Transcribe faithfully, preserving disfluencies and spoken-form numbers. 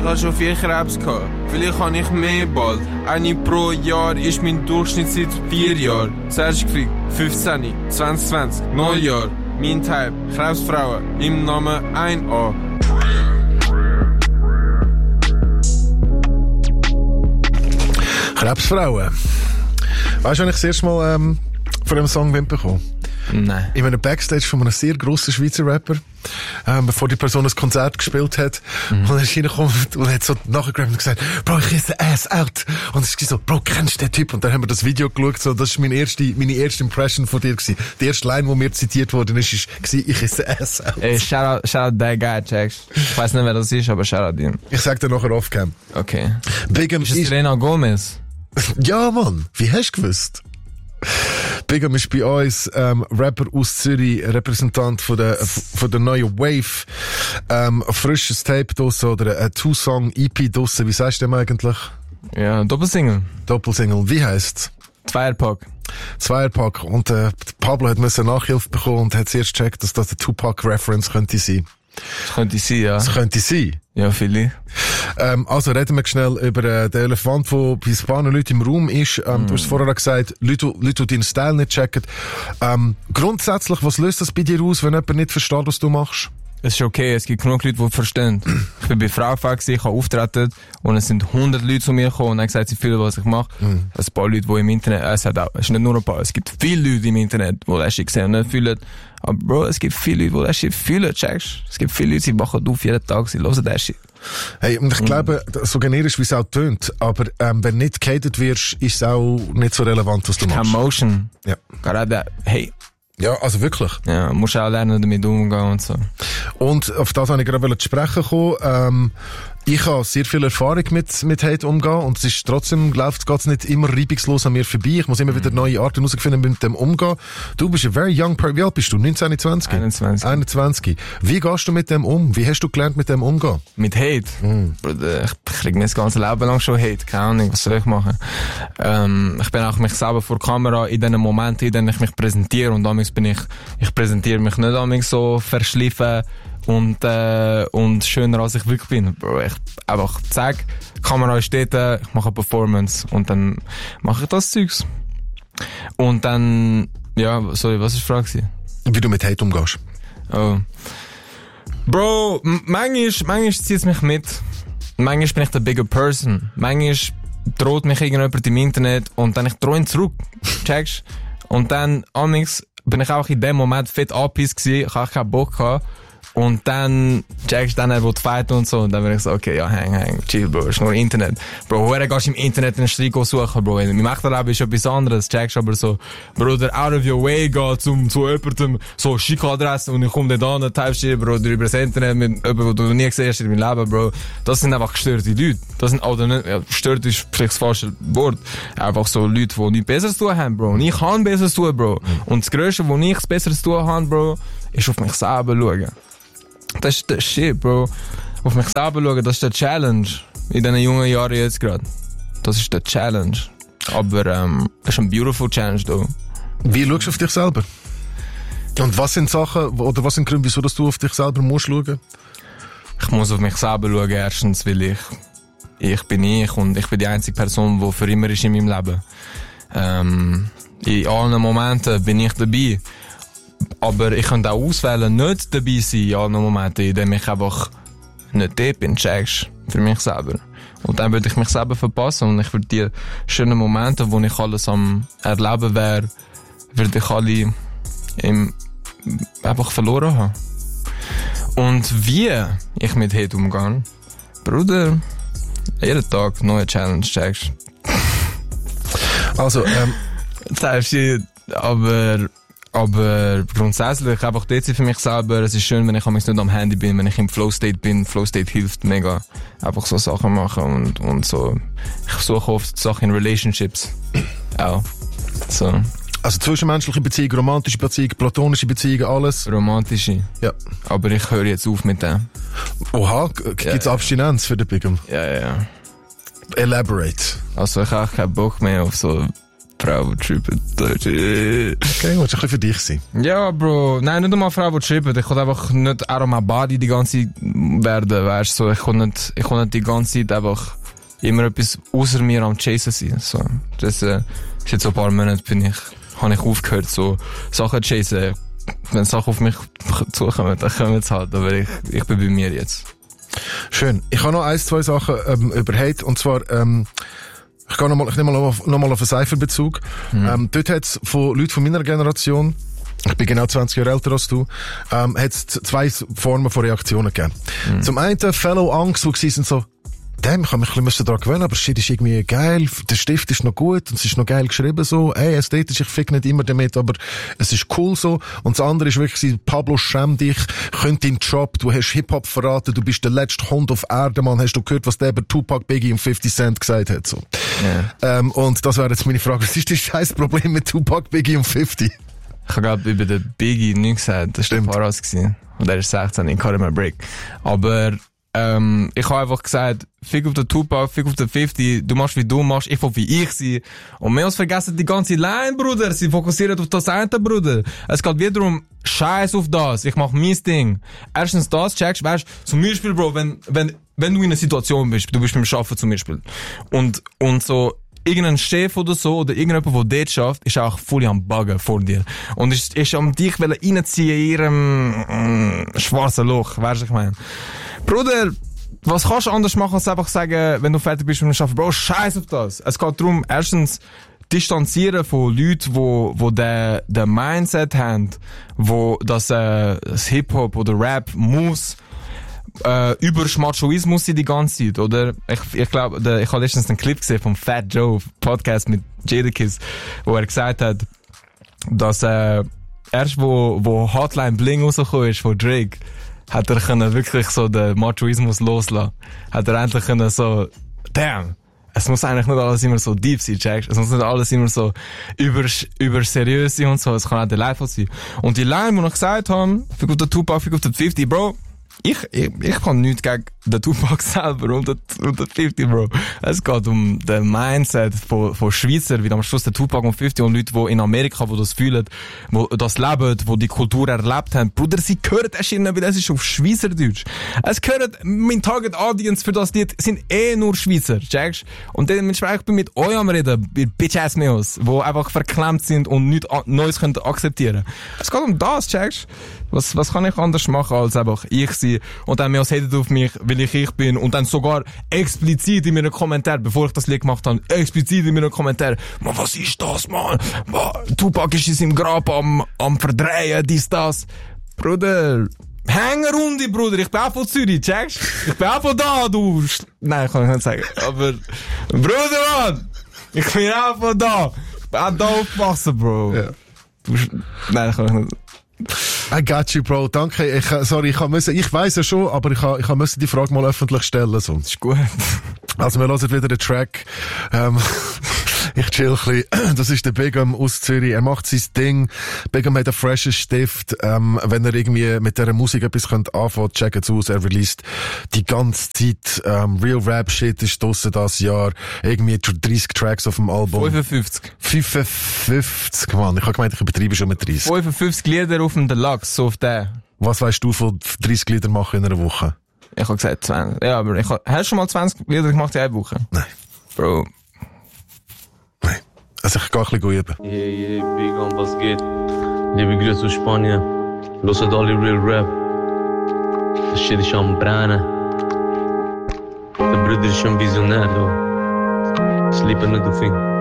habe schon viel Krebs gehabt. Vielleicht habe ich mehr bald. Eine pro Jahr ist mein Durchschnitt seit vier Jahren. Zuerst gekriegt, fünfzehn, zwanzig zwanzig, Neujahr. Mein Type, Krebsfrauen, im Namen ein A. Krebsfrauen. Weißt du, wenn ich das erste Mal ähm, von dem Song Wind bekomme? Nein. In einem Backstage von einem sehr grossen Schweizer Rapper, ähm, bevor die Person ein Konzert gespielt hat. Mhm. Und er ist reingekommen und hat so nachgegrabt und gesagt, Bro, ich esse Ass out. Und es war so, Bro, kennst du den Typ? Und dann haben wir das Video geschaut, so, das war meine erste, meine erste Impression von dir gewesen. Die erste Line, die mir zitiert worden ist, war, ich esse Ass out. Ey, shout out, shout out that guy, checkst. Ich weiss nicht, wer das ist, aber shout out ihn. Ich sag dir nachher off-cam. Okay. Bigum ist das Selena Gomez? Ja, Mann. Wie hast du gewusst? Bigum ist bei uns ähm, Rapper aus Zürich, Repräsentant von der, von der neuen Wave. Ähm, ein frisches Tape draussen oder ein Two-Song-E P draussen. Wie sagst du dem eigentlich? Ja, Doppelsingle. Doppelsingle. Wie heisst's? Zweierpack. Zweierpack. Und äh, Pablo hat müssen Nachhilfe bekommen und hat zuerst gecheckt, dass das eine Tupac-Reference könnte sein. Das könnte sein, ja. Das könnte sein. Ja, viele. Ähm, also reden wir schnell über äh, den Elefant, der bei ein paar Leuten im Raum ist. Ähm, mm. Du hast vorher gesagt, Leute, Leute, die deinen Style nicht checken. Ähm, grundsätzlich, was löst das bei dir aus, wenn jemand nicht versteht, was du machst? Es ist okay, es gibt genug Leute, die verstehen. Ich bin bei Frauenfeld, ich habe auftreten und es sind hundert Leute zu mir gekommen und haben gesagt, sie fühlen, was ich mache. Mm. Ein paar Leute, die im Internet, äh, es hat auch, es ist nicht nur ein paar, es gibt viele Leute im Internet, die das Shit sehen und nicht fühlen. Aber Bro, es gibt viele Leute, die das Shit fühlen, checkst. Es gibt viele Leute, die machen auf jeden Tag, sie hören das Shit. Hey, und ich mm. glaube, so generisch wie es auch tönt, aber ähm, wenn nicht gehatet wirst, ist es auch nicht so relevant, was du machst. Keine Motion. Ja. Gerade, hey. Ja, also wirklich. Ja, musst auch lernen, damit umzugehen und so. Und auf das wollte ich gerade zu sprechen kommen. Ähm, ich habe sehr viel Erfahrung mit, mit Hate umgehen und es ist trotzdem, läuft es nicht immer reibungslos an mir vorbei. Ich muss immer wieder neue Arten herausfinden, mit dem umgehen. Du bist ein very young person. Wie alt bist du? neunzehn, zwanzig? einundzwanzig. einundzwanzig. Wie gehst du mit dem um? Wie hast du gelernt, mit dem umgehen? Mit Hate? Mm. Bruder, ich krieg mir das ganze Leben lang schon Hate. Keine Ahnung, was soll ich machen? Ähm, ich bin auch mich selber vor der Kamera in den Momenten, in denen ich mich präsentiere und damals bin ich, ich präsentiere mich nicht damals so verschliffen und, äh, und schöner als ich wirklich bin. Bro, ich einfach sag, die Kamera steht da, ich mache eine Performance und dann mache ich das Zeugs. Und dann, ja, sorry, was ist die Frage? Wie du mit Hate umgehst. Oh. Bro, m- manchmal, manchmal zieht es mich mit. Manchmal bin ich der bigger person. Manchmal droht mich irgendjemand im Internet und dann ich drohe ihn zurück. Checkst? Und dann, amix, bin ich auch in dem Moment fett angepisst gewesen, ich habe keinen Bock gehabt. Und dann checkst du dann, er will fighten und so. Und dann bin ich so, okay, ja, hang, hang, chill, Bro, ist nur Internet. Bro, woher gehst du im Internet einen Streit suchen, Bro? Im echten Leben ist etwas anderes, checkst aber so, Bruder, out of your way gehen, zum, zu jemandem, so, schick Adresse und ich komm dann da, teilst dir, Bro, über das Internet mit jemandem, den du nie gesehen hast in deinem Leben, Bro. Das sind einfach gestörte Leute. Das sind, oder nicht, ja, gestört ist vielleicht das falsche Wort. Einfach so Leute, die nichts Besseres zu tun haben, Bro. Und ich kann Besseres tun, Bro. Und das Größte, wo ich Besseres zu tun habe, Bro, ist auf mich selber schauen. Das ist der Shit, Bro. Auf mich selber schauen, das ist der Challenge. In diesen jungen Jahren jetzt gerade. Das ist der Challenge. Aber, ähm, das ist ein beautiful Challenge, though. Wie schaust du auf dich selber? Und was sind Sachen, oder was sind Gründe, wieso dass du auf dich selber musst schauen? Ich muss auf mich selber schauen, erstens, weil ich, ich bin ich und ich bin die einzige Person, die für immer ist in meinem Leben. Ähm, in allen Momenten bin ich dabei. Aber ich könnte auch auswählen, nicht dabei sein in allen Momenten, in denen ich einfach nicht da bin, checkst, für mich selber. Und dann würde ich mich selber verpassen und ich würde die schönen Momente, wo ich alles am Erleben wäre, würde ich alle im, einfach verloren haben. Und wie ich mit Hate umgehe, Bruder, jeden Tag neue Challenge, checkst. Also, ähm, das ist, aber, aber grundsätzlich einfach dort für mich selber. Es ist schön, wenn ich nicht am Handy bin, wenn ich im Flow-State bin. Flow-State hilft mega. Einfach so Sachen machen und, und so. Ich suche oft Sachen in Relationships. Auch. So. Also zwischenmenschliche Beziehungen, romantische Beziehungen, platonische Beziehungen, alles? Romantische. Ja. Aber ich höre jetzt auf mit dem. Oha, gibt's ja, ja. Abstinenz für den Bigum? Ja, ja. Elaborate. Also ich habe auch keinen Bock mehr auf so Frau, die trippen. Okay, willst du ein bisschen für dich sein? Ja, Bro. Nein, nicht einmal Frau, die trippen. Ich kann einfach nicht out of my body die ganze Zeit werden, weißt du. So, ich kann nicht, ich kann nicht die ganze Zeit einfach immer etwas außer mir am Chasen sein. So, das, äh, ist jetzt so ein paar Monate bin ich, habe ich aufgehört, so Sachen zu chasen. Wenn Sachen auf mich zukommen, dann kommen sie halt. Aber ich, ich bin bei mir jetzt. Schön. Ich habe noch ein, zwei Sachen ähm, überhaupt. Und zwar, ähm, ich gehe nochmal, ich nehme mal noch mal auf einen Cypher-Bezug. Mhm. Ähm, dort hat es von Leuten von meiner Generation, ich bin genau zwanzig Jahre älter als du, ähm, hat es zwei Formen von Reaktionen gegeben. Mhm. Zum einen Fellow Angst, die sind so, damn, ich habe mich ein bisschen daran gewöhnen, aber shit ist irgendwie geil, der Stift ist noch gut und es ist noch geil geschrieben so, ey, ästhetisch, ich fick nicht immer damit, aber es ist cool so. Und das andere ist wirklich, Pablo, schäm dich, könnt deinen Job, du hast Hip-Hop verraten, du bist der letzte Hund auf Erde, Mann, hast du gehört, was der über Tupac, Biggie und fifty Cent gesagt hat, so. Yeah. Ähm, und das wäre jetzt meine Frage, was ist das scheiß Problem mit Tupac, Biggie und fifty? Ich habe gerade über den Biggie nichts gesagt, das war der Faraz gewesen. Und er ist sechzehn, in Cut My Break. Aber, Ähm, ich habe einfach gesagt, fick auf den Tupac, fick auf den fifty, du machst wie du machst, ich will wie ich sein. Und wir haben vergessen die ganze Line, Bruder. Sie fokussieren auf das eine, Bruder. Es geht wiederum, scheiß auf das, ich mach mein Ding. Erstens das, checkst, weißt, zum Beispiel, Bro, wenn, wenn, wenn du in einer Situation bist, du bist beim Arbeiten zum Beispiel, und, und so, irgendein Chef oder so, oder irgendjemand, der dort schafft, ist auch voll am Buggen vor dir. Und ist, ist am dich reinziehen in ihrem, mm, schwarzen Loch, weißt du, ich meine. Bruder, was kannst du anders machen, als einfach sagen, wenn du fertig bist mit dem Arbeiten, Bro, scheiß auf das. Es geht darum, erstens, distanzieren von Leuten, wo, wo den, den Mindset haben, wo das, äh, das Hip-Hop oder Rap muss, äh, über Machoismus die ganze Zeit, oder? Ich, ich glaube, ich habe letztens einen Clip gesehen vom Fat Joe, Podcast mit Jadakiss, wo er gesagt hat, dass, äh, erst wo, wo Hotline Bling rausgekommen ist von Drake, hat er können wirklich so den Machoismus loslassen. Hat er endlich können so, damn, es muss eigentlich nicht alles immer so deep sein, checkst? Es muss nicht alles immer so über, über seriös sein und so, es kann auch der Live sein. Und die Line, die ich gesagt habe, fick auf den Tupac, fick auf den fifty, Bro, ich, ich, ich kann nichts gegen den Tupac selber und den, und den fifty, Bro. Es geht um den Mindset von, von Schweizer, wie am Schluss der Tupac und fifty und Leute, die in Amerika, die das fühlen, die das leben, die die Kultur erlebt haben. Bruder, sie hören das nicht, weil das ist auf Schweizerdeutsch. Es gehört, mein Target Audience für das Lied sind eh nur Schweizer, checkst? Und dementsprechend ich bin mit euch am Reden, mit Bitch-Ass-Meos, die einfach verklemmt sind und nichts Neues können akzeptieren. Es geht um das, checkst? Was, was kann ich anders machen, als einfach ich sein? Und dann Meos hatet auf mich, weil ich ich bin. Und dann sogar explizit in meinen Kommentaren, bevor ich das Lied gemacht habe, explizit in meinen Kommentaren, man, was ist das, man? Tupac ist in seinem Grab am, am verdrehen, dies, das. Bruder, Hängerunde, Bruder, ich bin auch von Zürich, checkst? Ich bin auch von da, du. Sch- Nein, kann ich nicht sagen. Aber, Bruder, Mann, ich bin auch von da. Ich bin auch da aufgewachsen, Bro. Ja. Du, nein, kann ich nicht. I got you, Bro. Danke. Ich, sorry, ich müssen, ich weiss ja schon, aber ich, ich müssen die Frage mal öffentlich stellen, so. Ist gut. Also, wir hören wieder den Track. Ähm, ich chill ein bisschen. Das ist der Begum aus Zürich. Er macht sein Ding. Begum hat einen freshen Stift. Ähm, wenn er irgendwie mit dieser Musik etwas könnt anfangen, checkt es aus. Er released die ganze Zeit, ähm, Real Rap Shit ist draussen das Jahr. Irgendwie dreißig Tracks auf dem Album. fünfundfünfzig. fünfundfünfzig, Mann. Ich habe gemeint, ich übertreibe schon mit dreißig. fünfundfünfzig Lieder auf dem Deluxe, so auf den. Was weißt du von dreißig Lieder machen in einer Woche? Ich habe gesagt zwanzig. Ja, aber ich hab, hast du schon mal zwanzig Lieder gemacht in einer Woche? Nein. Bro. Nein. Also ich gehe ein bisschen üben. Yeah, yeah, Big On, was geht? Liebe Grüße aus Spanien. Los hat alle Real Rap. Das Shit ist am Brennen. Der Bruder ist schon visionär, jo. Sleepen nicht auf ihn.